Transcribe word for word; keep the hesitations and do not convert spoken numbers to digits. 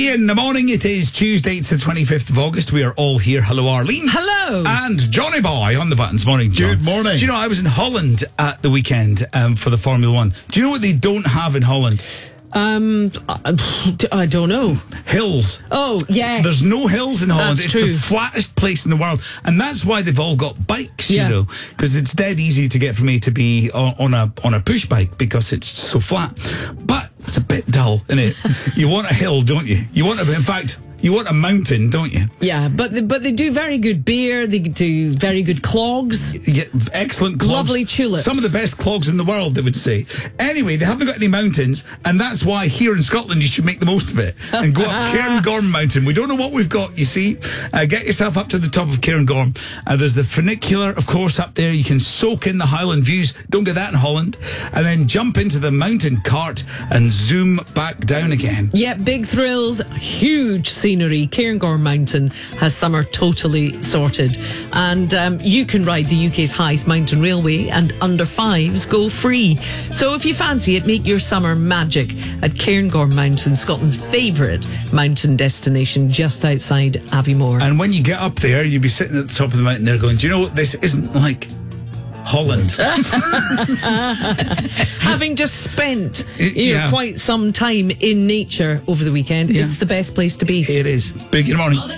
in the morning. It is Tuesday, it's the twenty-fifth of August. We are all here. Hello, Arlene. Hello. And Johnny Boy on the buttons. Morning, John. Good morning. Do you know, I was in Holland at the weekend um, for the Formula One. Do you know what they don't have in Holland? Um, I, I don't know. Hills. Oh, yes. There's no hills in Holland. That's it's true. the flattest place in the world. And that's why they've all got bikes, Yeah. you know, because it's dead easy to get from A to B on, on a on a push bike because it's so flat. But it's a bit dull, isn't it? You want a hill, don't you? You want a, in fact, you want a mountain, don't you? Yeah, but they, but they do very good beer. They do very good clogs. You get excellent clogs. Lovely tulips. Some of the best clogs in the world, they would say. Anyway, they haven't got any mountains, and that's why here in Scotland you should make the most of it and go up Cairngorm Mountain. We don't know what we've got, you see. Uh, get yourself up to the top of Cairngorm. Uh, there's the funicular, of course, up there. You can soak in the Highland views. Don't get that in Holland. And then jump into the mountain cart and zoom back down again. Yeah, big thrills, huge scenery. Cairngorm Mountain has summer totally sorted. And um, you can ride the U K's highest mountain railway, and under fives go free. So if you fancy it, make your summer magic at Cairngorm Mountain, Scotland's favourite mountain destination just outside Aviemore. And when you get up there, you'll be sitting at the top of the mountain there going, do you know what, this isn't like Holland. Having just spent you Yeah. know, quite some time in nature over the weekend, Yeah. it's the best place to be. It is. Big good morning.